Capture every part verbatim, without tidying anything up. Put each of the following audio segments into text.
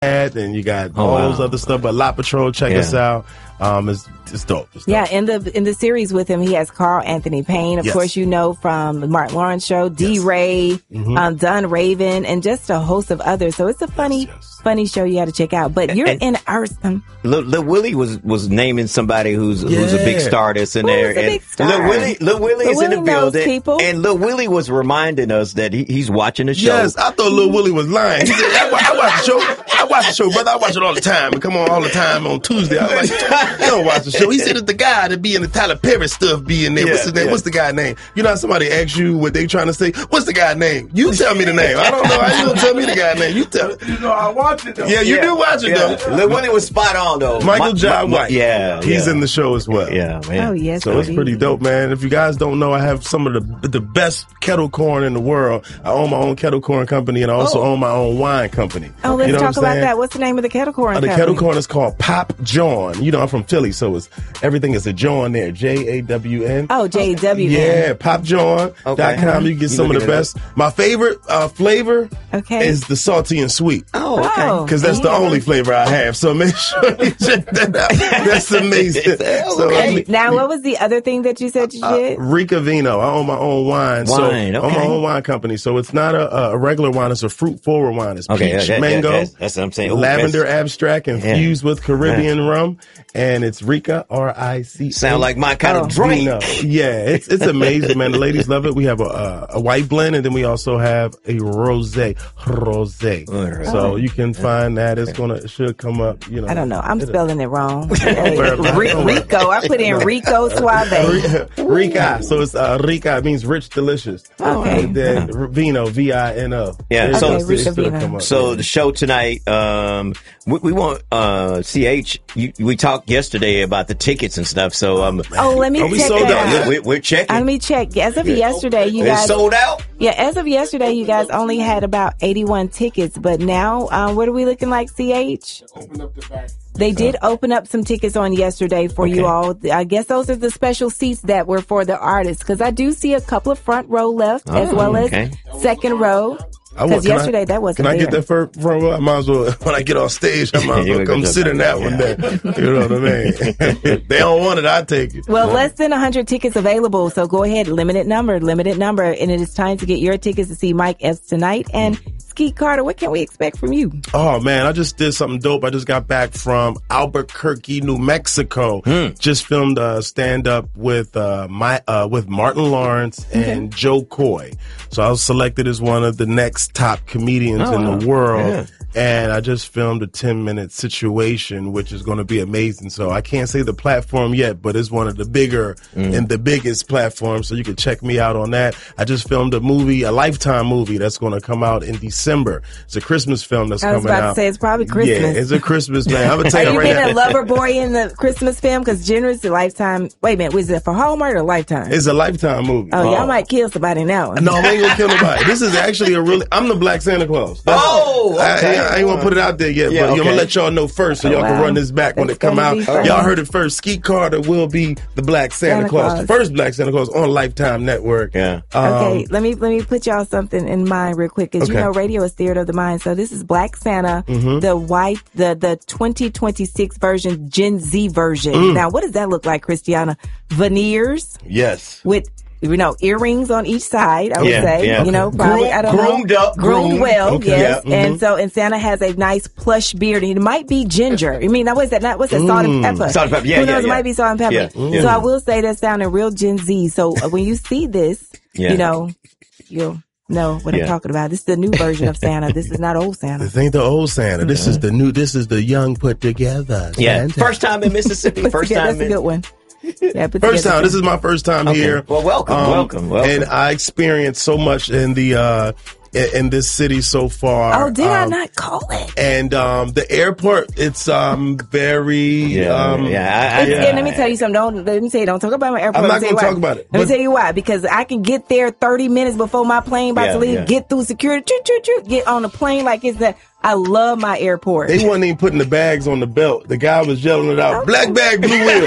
and you got Oh, all wow. those other stuff. But Lot Patrol, check Yeah. us out. Um, it's, it's dope. It's dope. Yeah, in the in the series with him, he has Carl Anthony Payne. Of Yes. course, you know from the Martin Lawrence Show, D. Yes. Ray, Mhm. um, Dunn Raven, and just a host of others. So it's a funny, Yes, yes. funny show you got to check out. But you're And- in our. Um, Lil, Lil Willie was was naming somebody who's who's a big Yeah. star that's in Who's there. a and big star? Lil Willie, Lil Willie Lil is in the Willie knows building, people. and Lil Willie was reminding us that he, he's watching the show. Yes, I thought Lil Willie was lying. He said, I, wa- I watch the show. I watch the show, brother. I watch it all the time. It come on all the time on Tuesday. I was like, you don't watch the show. He said it's the guy that be in the Tyler Perry stuff be in there. What's Yeah, his name? yeah. What's the guy name? You know how somebody asks you what they trying to say? What's the guy name? You tell me the name. I don't know. How you gonna tell me the guy name? You tell me. You know, I watch it though. Yeah, you do watch it Yeah. though. Lil Willie was spot on though. Michael Ma- John Ma- White. Yeah, He's yeah. in the show as well. Yeah, man. oh yes, So it's indeed. pretty dope, man. If you guys don't know, I have some of the the best kettle corn in the world. I own my own kettle corn company, and I also Oh. own my own wine company. Oh, let's You know talk what I'm about saying? that. What's the name of the kettle corn? Uh, the company? kettle corn is called Pop John. You know, I'm from Philly, so it's everything is a John there. J A W N. Oh, J W. Yeah, pop john dot com. Okay. You get You some of the looking it best. My favorite uh, flavor Okay. is the salty and sweet. Oh, okay. Oh. Because that's the Yeah. only flavor I have. So make sure you check that out. That's amazing. So, I mean, Now, what was the other thing that you said you did? Rica Vino. I own my own wine. so Wine, I own my okay. own wine company. So it's not a, a regular wine. It's a fruit forward wine. It's Okay, peach, yeah, that- mango, that's, that's what I'm saying. Ooh, lavender that's- abstract infused with Caribbean rum. And it's Rica, R I C A. Sound like my kind Oh. of drink. Vino. Yeah, it's it's amazing, man. The ladies love it. We have a, a, a white blend, and then we also have a rosé. Rosé. All right. So you can find that. It's gonna it should come up. You know. I don't know. I'm It'll- spelling it wrong. Hey, worry about it. Ri- Don't worry. Rico. I put in Rico Suave. Rica. So it's uh, Rica. It means rich, delicious. Okay. And then Vino, V I N O. Yeah, It- so- it Okay, should Rica Vino. come up. So the show tonight, um, we, we want uh, C H. You, we talked yesterday about the tickets and stuff. So um, Oh, let me Are we check sold that out out. yet? we, we're checking. Let me check. As of yesterday, you It's guys. sold out. Yeah, as of yesterday, you guys only had about eighty-one tickets. But now, um, what are we looking like, C H? Open up the back. They did open up some tickets on yesterday for you all. I guess those are the special seats that were for the artists. Because I do see a couple of front row left, as Oh, well as okay. second row. I want- Because can I- yesterday that wasn't Can I get there. that first front row? I might as well, when I get off stage, I might as You well go come to sit in that one there. You know what I mean? If they don't want it, I take it. Well, less than one hundred tickets available, so go ahead, limited number, limited number, and it is time to get your tickets to see Mike Epps tonight. And Skeet Carter, what can we expect from you? Oh man, I just did something dope. I just got back from Albuquerque, New Mexico. Just filmed a stand up with uh, my uh, with Martin Lawrence and Joe Coy. So I was selected as one of the next top comedians Oh, in wow. the world. Yeah. And I just filmed a ten minute situation, which is going to be amazing. So I can't say the platform yet, but it's one of the bigger and the biggest platforms. So you can check me out on that. I just filmed a movie, a Lifetime movie that's going to come out in December. It's a Christmas film that's I was coming about out. to say it's probably Christmas. Yeah, it's a Christmas, man. I'm going to Are tell you you right being now. a lover boy in the Christmas film? Because generous the Lifetime. Wait a minute, was it for Hallmark or Lifetime? It's a Lifetime movie. oh, y'all might kill somebody now. No, I ain't gonna kill nobody. This is actually a really. I'm the Black Santa Claus. That's- Oh, okay. I, I ain't gonna put it out there yet, Yeah, but I'm okay. gonna let y'all know first, so y'all can Wow. run this back when That's it come gonna out. be fun. Y'all heard it first. Skeet Carter will be the Black Santa, Santa Claus, Claus. the first Black Santa Claus on Lifetime Network. Yeah. Um, Okay, let me let me put y'all something in mind real quick, because you Okay. know radio is theater of the mind. So this is Black Santa, Mm-hmm. the white, the the twenty twenty-six version, Gen Z version. Mm. Now, what does that look like, Christiana? Veneers Yes. with, you know, earrings on each side, I would Yeah, say. yeah. You know, probably, Groom- I don't groomed know. up, Groomed groomed. well, Okay. yes. Yeah, And mhm. so, and Santa has a nice plush beard. It might be ginger. I mean, now what's that? Not, what's that? Salt and pepper. Salt and pepper. Yeah, Who yeah, knows? It yeah. might be salt and pepper. Yeah, yeah. So I will say that's sounding real Gen Z. So uh, when you see this, Yeah. you know, you'll know what Yeah. I'm talking about. This is the new version of Santa. This is not old Santa. This ain't the old Santa. This is the new. This is the young put together. Yeah. Santa. First time in Mississippi. Put First together- time that's in. a good one. Yeah, put First together time. This some- is my first time Okay. here. Well, welcome, welcome, welcome. And I experienced so much in the uh, in, in this city so far. Oh, did I Um, not call it? And um, the airport, it's um very Yeah, um, yeah. I, I, It's- And let me tell you something. Don't let me tell you. Don't talk about my airport. I'm not Let me tell gonna you talk why. about it, Let me but- tell you why. Because I can get there thirty minutes before my plane about Yeah, to leave. yeah. Get through security. Choo, choo, choo, get on the plane like it's that. I love my airport. They wasn't even putting the bags on the belt. The guy was yelling it out, black bag, blue wheels.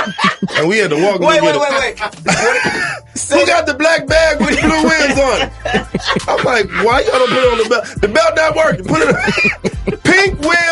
And we had to walk. Wait, and wait, get wait, it. wait. Who got the black bag with blue wheels on it? I'm like, why y'all don't put it on the belt? The belt not working. Put it Pink Wheel.